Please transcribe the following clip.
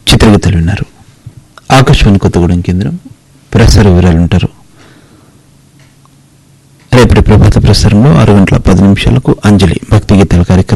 చిత్రగీతాలు విన్నారు. ఆకాశవాణి కొత్తగూడెం కేంద్రం ప్రసార వివరాలు ఉంటారు. రేపటి ప్రభాత ప్రసారంలో 6 గంటల 10 నిమిషాలకు అంజలి భక్తి గీతాల కార్యక్రమం